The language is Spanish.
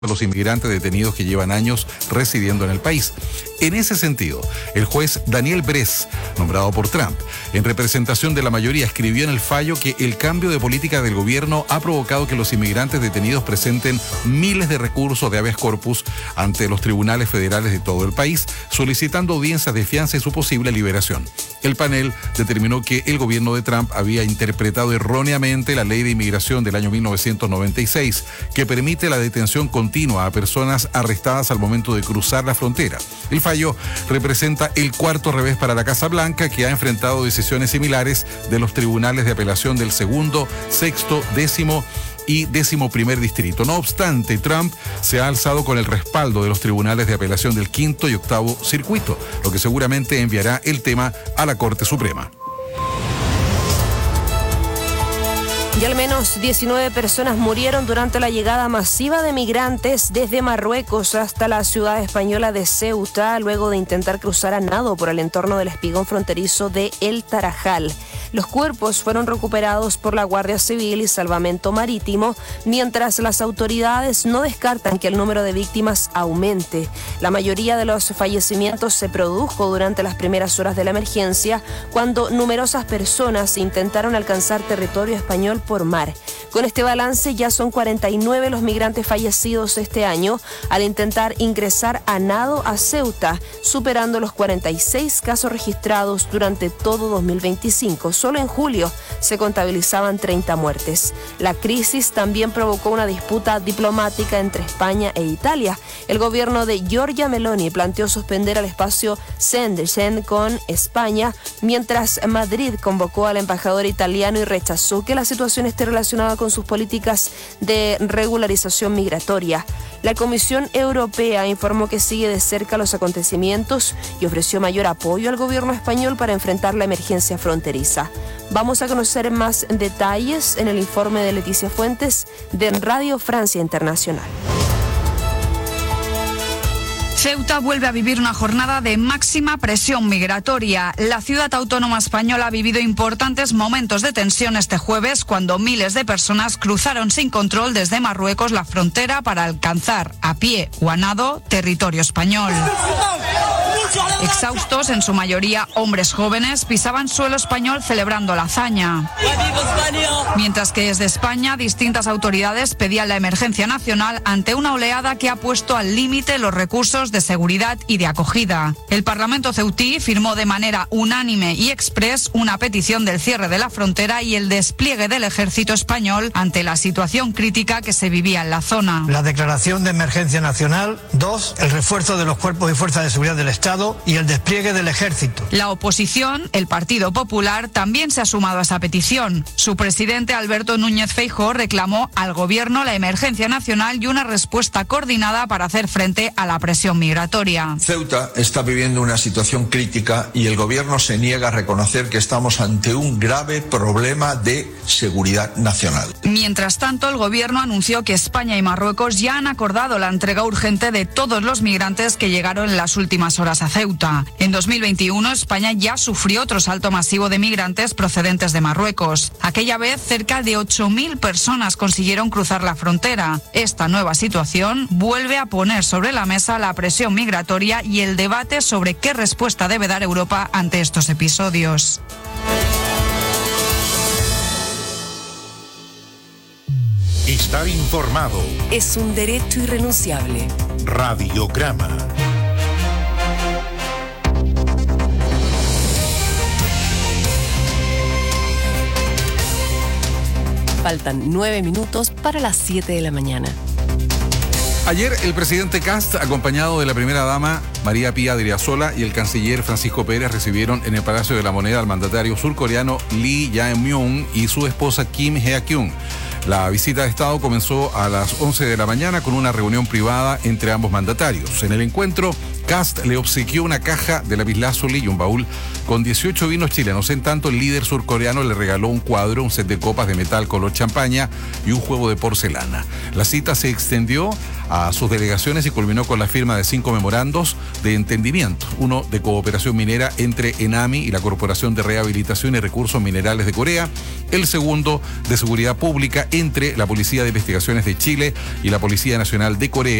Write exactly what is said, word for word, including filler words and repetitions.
los inmigrantes detenidos que llevan años residiendo en el país. En ese sentido, el juez Daniel Bress, nombrado por Trump, en representación de la mayoría, escribió en el fallo que el cambio de política del gobierno ha provocado que los inmigrantes detenidos presenten miles de recursos de habeas corpus ante los tribunales federales de todo el país, solicitando audiencias de fianza y su posible liberación. El panel determinó que el gobierno de Trump había interpretado erróneamente la ley de inmigración del año mil novecientos noventa y seis, que permite la detención continua a personas arrestadas al momento de cruzar la frontera. El fallo representa el cuarto revés para la Casa Blanca, que ha enfrentado decisiones similares de los tribunales de apelación del segundo, sexto, décimo y décimo primer distrito. No obstante, Trump se ha alzado con el respaldo de los tribunales de apelación del quinto y octavo circuito, lo que seguramente enviará el tema a la Corte Suprema. Y al menos diecinueve personas murieron durante la llegada masiva de migrantes desde Marruecos hasta la ciudad española de Ceuta, luego de intentar cruzar a nado por el entorno del espigón fronterizo de El Tarajal. Los cuerpos fueron recuperados por la Guardia Civil y Salvamento Marítimo, mientras las autoridades no descartan que el número de víctimas aumente. La mayoría de los fallecimientos se produjo durante las primeras horas de la emergencia, cuando numerosas personas intentaron alcanzar territorio español por mar. Con este balance ya son cuarenta y nueve los migrantes fallecidos este año al intentar ingresar a nado a Ceuta, superando los cuarenta y seis casos registrados durante todo dos mil veinticinco. Solo en julio se contabilizaban treinta muertes. La crisis también provocó una disputa diplomática entre España e Italia. El gobierno de Giorgia Meloni planteó suspender el espacio Schengen con España, mientras Madrid convocó al embajador italiano y rechazó que la situación esté relacionada con sus políticas de regularización migratoria. La Comisión Europea informó que sigue de cerca los acontecimientos y ofreció mayor apoyo al gobierno español para enfrentar la emergencia fronteriza. Vamos a conocer más detalles en el informe de Leticia Fuentes de Radio Francia Internacional. Ceuta vuelve a vivir una jornada de máxima presión migratoria. La ciudad autónoma española ha vivido importantes momentos de tensión este jueves cuando miles de personas cruzaron sin control desde Marruecos la frontera para alcanzar a pie o a nado territorio español. Exhaustos, en su mayoría hombres jóvenes, pisaban suelo español celebrando la hazaña. Mientras que desde España distintas autoridades pedían la emergencia nacional ante una oleada que ha puesto al límite los recursos de seguridad y de acogida. El Parlamento ceutí firmó de manera unánime y exprés una petición del cierre de la frontera y el despliegue del ejército español ante la situación crítica que se vivía en la zona. La declaración de emergencia nacional. Dos, el refuerzo de los cuerpos y fuerzas de seguridad del Estado y el despliegue del ejército. La oposición, el Partido Popular, también se ha sumado a esa petición. Su presidente, Alberto Núñez Feijóo, reclamó al gobierno la emergencia nacional y una respuesta coordinada para hacer frente a la presión migratoria. Ceuta está viviendo una situación crítica y el gobierno se niega a reconocer que estamos ante un grave problema de seguridad nacional. Mientras tanto, el gobierno anunció que España y Marruecos ya han acordado la entrega urgente de todos los migrantes que llegaron en las últimas horas a Ceuta. En dos mil veintiuno, España ya sufrió otro salto masivo de migrantes procedentes de Marruecos. Aquella vez, cerca de ocho mil personas consiguieron cruzar la frontera. Esta nueva situación vuelve a poner sobre la mesa la presión migratoria y el debate sobre qué respuesta debe dar Europa ante estos episodios. Estar informado es un derecho irrenunciable. Radiograma. Faltan nueve minutos para las siete de la mañana. Ayer el presidente Kast, acompañado de la primera dama María Pía Adriasola y el canciller Francisco Pérez, recibieron en el Palacio de la Moneda al mandatario surcoreano Lee Jae-myung y su esposa Kim Hye-kyung. La visita de Estado comenzó a las once de la mañana con una reunión privada entre ambos mandatarios. En el encuentro, Kast le obsequió una caja de lapislázuli y un baúl con dieciocho vinos chilenos. En tanto, el líder surcoreano le regaló un cuadro, un set de copas de metal color champaña y un juego de porcelana. La cita se extendió a sus delegaciones y culminó con la firma de cinco memorandos de entendimiento. Uno de cooperación minera entre ENAMI y la Corporación de Rehabilitación y Recursos Minerales de Corea. El segundo de seguridad pública entre la Policía de Investigaciones de Chile y la Policía Nacional de Corea.